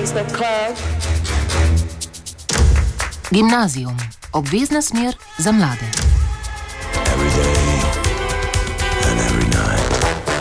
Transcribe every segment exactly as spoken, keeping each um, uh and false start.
basement club. Gimnazijum. Obvezna smer za mlade. Every day and every night.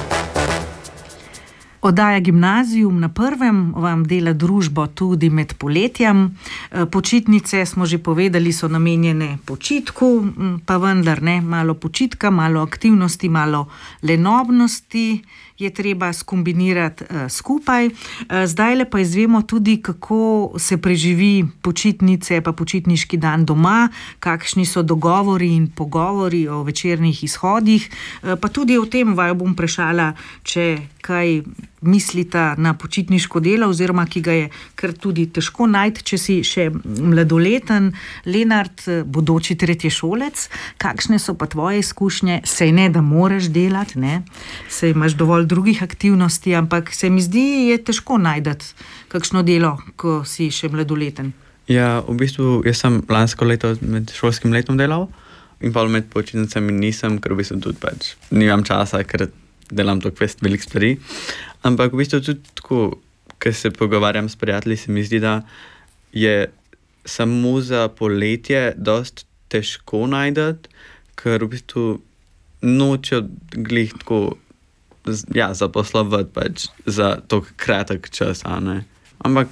Oddaja Gimnazijum na prvem vam dela družbo tudi med poletjem. Počitnice, smo že povedali, so namenjene počitku, pa vendar ne, malo počitka, malo aktivnosti, malo lenobnosti je treba skombinirati uh, skupaj. Uh, zdajle pa izvemo tudi, kako se preživi počitnice pa počitniški dan doma, kakšni so dogovori in pogovori o večernih izhodih, uh, pa tudi o tem vaju bom vprašala, če kaj mislita na počitniško delo, oziroma ki ga je kar tudi težko najti, če si še mladoleten. Lenart, bodoči tretješolec, kakšne so pa tvoje izkušnje? Sej ne, da moraš delati, ne? Sej imaš dovolj drugih aktivnosti, ampak se mi zdi, je težko najti kakšno delo, ko si še mladoleten. Ja, v bistvu jaz sem lansko leto med šolskim letom delal in pa med počitnicami nisem, ker v bistvu tudi pač nimam časa, ker delam toliko velik stvari. Ampak v bistvu tudi tako, ker se pogovarjam s prijatelji, se mi zdi, da je samo za poletje dost težko najti, ker v bistvu nočejo glih tako ja, zaposlovati pač za tok kratek čas, a ne. Ampak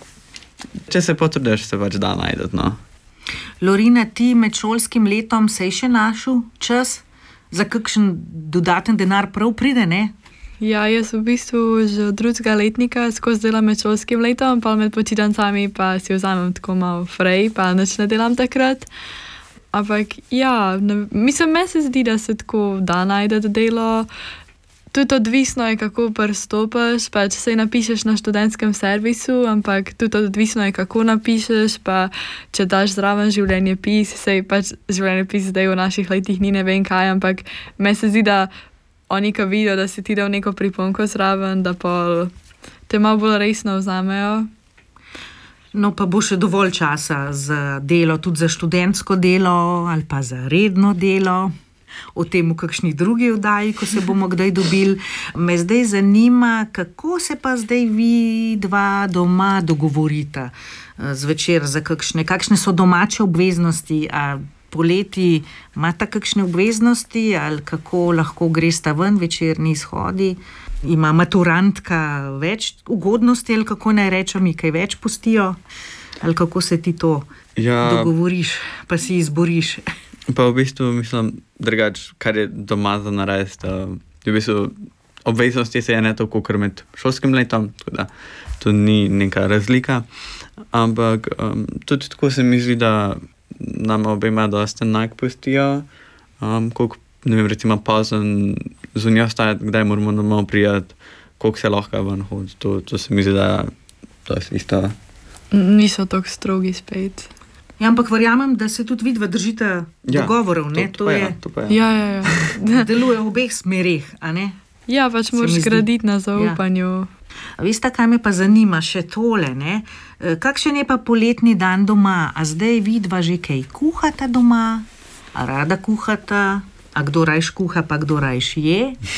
če se potrudiš, se pač da najti, no. Lorina, ti med šolskim letom sej še našel čas za kakšen dodaten denar prav pride, ne? Ja, jaz v bistvu že od drugega letnika skozi delam med šolskim letom, pa med počitnicami pa si vzamem tako malo frej, pa nič ne delam takrat. Ampak ja, ne, mislim, me se zdi, da se tako da najde delo. Tudi odvisno je, kako pristopiš, pa če se napišeš na študentskem servisu, ampak tudi odvisno je, kako napišeš, pa če daš zraven življenjepis, sej pač življenjepis zdaj v naših letih ni ne vem kaj, ampak me se zdi, da oni, ko vidijo, da si ti dal neko priponko zraven, da pol te malo bolj resno vzamejo. No, pa bo še dovolj časa za delo, tudi za študentsko delo ali pa za redno delo. O tem v kakšni drugi oddaji, ko se bomo kdaj dobili. Me zdaj zanima, kako se pa zdaj vi dva doma dogovorita zvečer za kakšne, kakšne so domače obveznosti, a poleti imata kakšne obveznosti ali kako lahko gresta ven večerni izhodi. Ima maturantka več ugodnosti ali kako naj rečem, mi kaj več pustijo? Ali kako se ti to ja, dogovoriš, pa si izboriš? Pa v bistvu mislim, drugač, kar je doma za narediti, v bistvu obveznosti se je ne tako, kot med šolskim letom, tako da to ni neka razlika, ampak um, tudi tako se mi zdi, da nam obema dosti enak pustijo, um, koliko, ne vem, recimo pozen zunjo stajati, kdaj moramo domov prijeti, koliko se lahko ven hoditi, to, to se mi zdi, da to je isto. Niso tako strogi spet. Ja, ampak verjamem, da se tudi vidva držite ja, dogovorov, ne? To, to, to, je, to pa je. Ja, ja, ja. Deluje v obeh smerih, a ne? Ja, pač moraš graditi na zaupanju. Ja. Veste, kaj me pa zanima še tole, ne? Kakšen je pa poletni dan doma? A zdaj vidva že kaj kuhata doma? A rada kuhata? A kdo rajš kuha, pa kdo rajš je?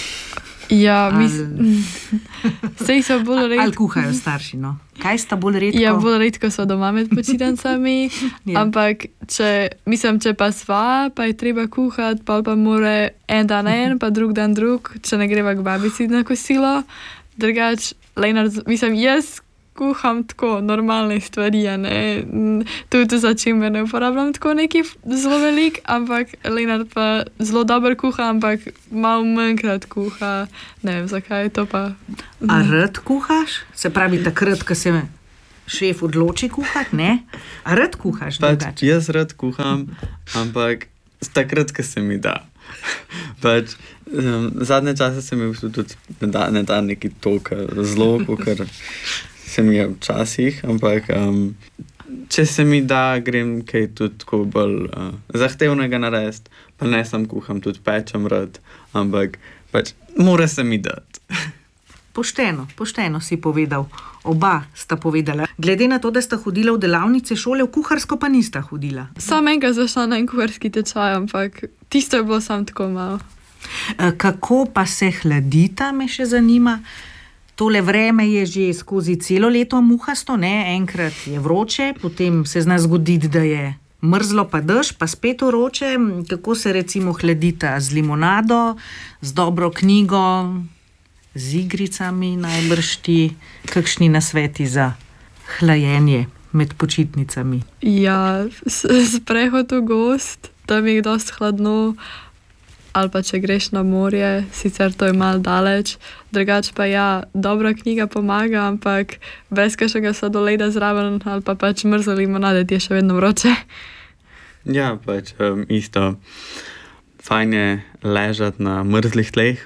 Ja, mislim... Sej so bolj redko... Ali kuhajo starši, no? Kaj sta bolj redko? Ja, bolj redko so doma med počitnicami, ja. Ampak če, mislim, če pa sva, pa je treba kuhati, pa pa mora en dan en, pa drug dan drug, če ne greva k babici na kosilo. Drugač, Lenart, mislim, jaz kuham tako normalne stvari, a ne, tudi za čimbe ne uporabljam tako neki zelo velik, ampak Lenart pa zelo dober kuha, ampak malo manjkrat kuha, ne vem, zakaj je to pa. A rad kuhaš? Se pravi, takrat, ko se šef odloči kuhati, ne? A rad kuhaš? Pač, jaz rad kuham, ampak takrat, ko se mi da. Pač, um, zadnje čase se mi tudi ne da, ne da neki tok zelo, ker se mi je včasih, ampak um, če se mi da, grem kaj tudi tako bolj uh, zahtevnega narediti, pa ne sam kuham, tudi pečem rad, ampak pač mora se mi dati. Pošteno, pošteno si povedal. Oba sta povedala. Glede na to, da sta hodila v delavnice šole, v kuharsko pa nista hodila. Sam enega zašla na en kuharski tečaj, ampak tisto je bilo sam tako malo. Kako pa se hladita, me še zanima? Tole vreme je že skozi celo leto muhasto, ne? Enkrat je vroče, potem se zna zgoditi, da je mrzlo pa dež, pa spet vroče. Kako se recimo hladita? Z limonado, z dobro knjigo, z igricami najbrž ti, kakšni nasveti za hlajenje med počitnicami? Ja, sprehod v gost, tam je dosti hladno, ali pa če greš na morje, sicer to je malo daleč, drugače pa ja, dobra knjiga pomaga, ampak brez kakšnega sladoleda zraven ali pa pač mrzlo limonade ti je še vedno vroče. Ja, pač um, isto. Fajn je ležati na mrzlih tleh.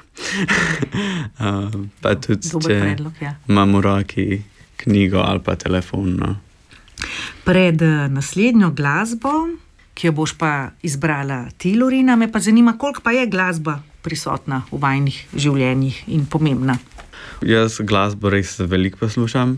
um, pa tudi, Dober če predlog, ja. imam v roki knjigo ali pa telefon. No. Pred uh, naslednjo glasbo, ki jo boš pa izbrala ti, Lorina, me pa zanima, koliko pa je glasba prisotna v vajnih življenjih in pomembna. Jaz glasbo res veliko poslušam.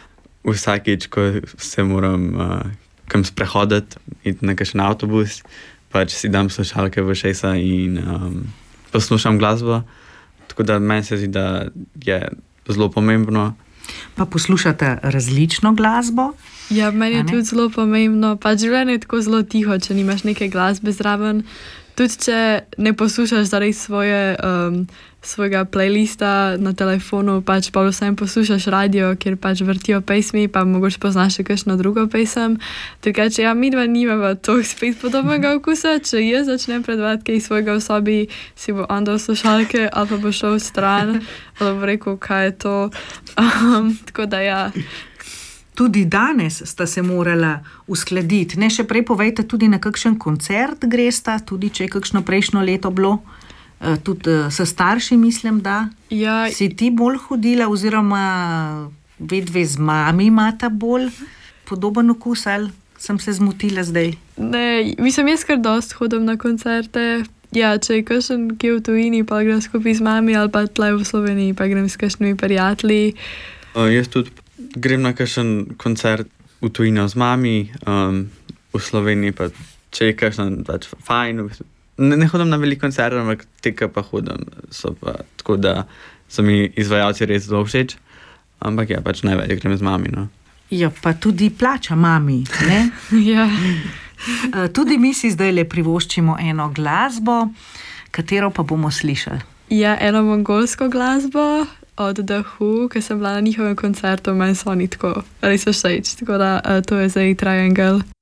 Vsakič, ko se moram uh, kam sprehoditi, iti na kakšen avtobus, pač si dam slušalke v ušesa in um, poslušam glasbo. Tako da meni se zdi, da je zelo pomembno. Pa poslušate različno glasbo? Ja, meni je tudi zelo pomembno, pa življenje je tako zelo tiho, če nimaš neke glasbe zraven. Tudi če ne poslušaš zares svoje, um, svojega playlista na telefonu, pač pa vsem poslušaš radio, kjer pač vrtijo pesmi, pa mogoče poznaš še kakšno drugo pesem. Drugače, ja, mi dva nimava toliko spet podobnega okusa, če jaz začnem predvajati kaj svojega v sobi, si bo on dal slušalke, ali pa bo šel stran, ali bo rekel, kaj je to. Um, tako da ja. Tudi danes sta se morala uskladiti. Ne, še prej povejte, tudi na kakšen koncert gresta, tudi če je kakšno prejšnjo leto bilo, e, tudi e, s starši mislim, da. Ja, Si ti bolj hodila oziroma vedve z mami imata bolj podoben okus ali sem se zmotila zdaj? ne, mislim, jaz kar dost hodim na koncerte. Ja, če je kakšen kje v tujini, pa grem skupaj z mami, ali pa tle v Sloveniji, pa grem s kakšnimi prijatelji. Uh, jaz tudi grem na kakšen koncert v tujino z mami, um, v Sloveniji pa če je kakšen pač fajn. V bistvu. Ne, ne hodim na veliko koncertov, ampak te, ki pa hodim, so pa tako, da so mi izvajalci res zelo všeč. Ampak ja, pač največ grem z mami, no. Ja, pa tudi plača mami, ne? Ja. E, tudi mi si zdaj le privoščimo eno glasbo, katero pa bomo slišali. Ja, eno mongolsko glasbo od The Who, ki sem bila na njihovem koncertu, meni so oni tako res všeč, tako da uh, to je zdaj Triangle.